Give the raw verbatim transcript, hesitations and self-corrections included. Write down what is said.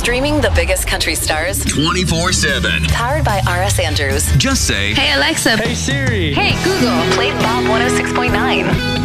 Streaming the biggest country stars twenty-four seven. Powered by R S Andrews. Just say, Hey Alexa. Hey Siri. Hey Google. Play Bob one oh six point nine.